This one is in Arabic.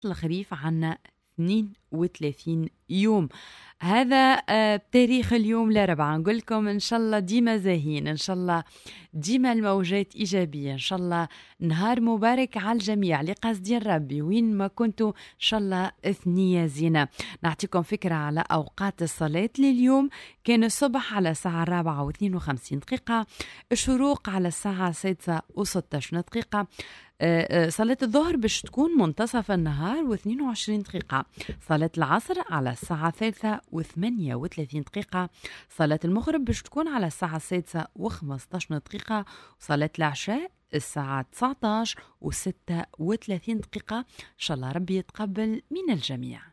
الخريف عنا 32 يوم. هذا تاريخ اليوم الأربعاء. نقول لكم إن شاء الله ديما زاهين، إن شاء الله ديما الموجات إيجابية، إن شاء الله نهار مبارك على الجميع لقصدين ربي وين ما كنتوا، إن شاء الله ثنية زينة. نعطيكم فكرة على أوقات الصلاة لليوم. كان الصبح على الساعة 4:52، الشروق على الساعة 6:16، صلاة الظهر باش تكون منتصف النهار و22 دقيقة، صلاة العصر على الساعة 3:38، صلاة المغرب باش تكون على الساعة 6:15، وصلاة العشاء الساعة 19:36. إن شاء الله ربي يتقبل من الجميع.